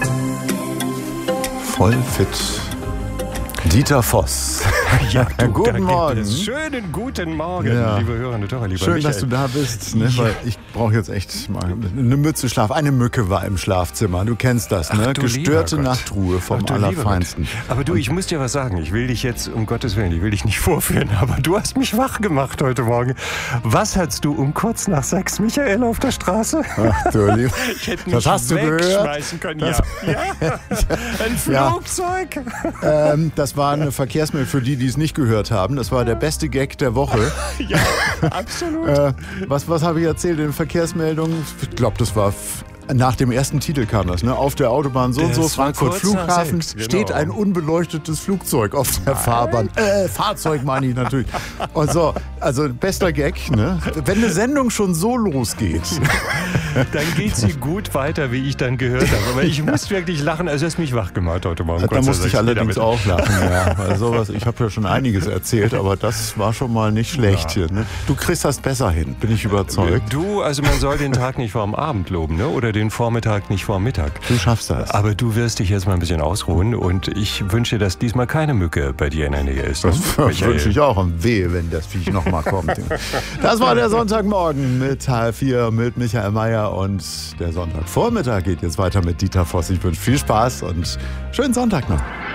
Voll fit. Dieter Voss. Ja, guten Morgen. Schönen guten Morgen, Ja. liebe Hörerinnen und Hörer, lieber Schön, Michael. dass du da bist, ne? Weil ich brauche jetzt echt mal eine Mütze Schlaf. Eine Mücke war im Schlafzimmer, du kennst das, ne? Ach, du Gestörte lieber Gott. Nachtruhe vom Ach, du lieber Allerfeinsten. Gott. Aber du, ich muss dir was sagen. Ich will dich jetzt, um Gottes Willen, ich will dich nicht vorführen, aber du hast mich wach gemacht heute Morgen. Was hattest du um kurz nach 6, Michael, auf der Straße? Ach, du Lieber. Ich hätte Das mich hast du gehört? wegschmeißen können. Ja. Ein Flugzeug. Das war eine Verkehrsmeldung für die es nicht gehört haben. Das war der beste Gag der Woche. Ja, absolut. Was habe ich erzählt in Verkehrsmeldungen? Ich glaube, das war nach dem ersten Titel kam das, ne? Auf der Autobahn so und so, Das war Frankfurt kurz nach Flughafen, 6, steht genau. ein unbeleuctetes Flugzeug auf der Fahrbahn. Fahrzeug meine ich natürlich. Und so, also bester Gag, ne? Wenn eine Sendung schon so losgeht. Dann geht sie gut weiter, wie ich dann gehört habe. Aber ich muss wirklich lachen, also es hat mich wach gemacht heute Morgen. Da musste ich allerdings auch lachen, ja. Weil sowas, ich habe ja schon einiges erzählt, aber das war schon mal nicht schlecht hier. Ne? Du kriegst das besser hin, bin ich überzeugt. Du, also man soll den Tag nicht vorm Abend loben, ne? Oder den Vormittag nicht vorm Mittag. Du schaffst das. Aber du wirst dich jetzt mal ein bisschen ausruhen und ich wünsche dir, dass diesmal keine Mücke bei dir in der Nähe ist. Das Michael. wünsche ich auch. Und wehe, wenn das Viech nochmal kommt. Das war der Sonntagmorgen mit H4 mit Michael Mayer und der Sonntagvormittag geht jetzt weiter mit Dieter Voss. Ich wünsche viel Spaß und schönen Sonntag noch.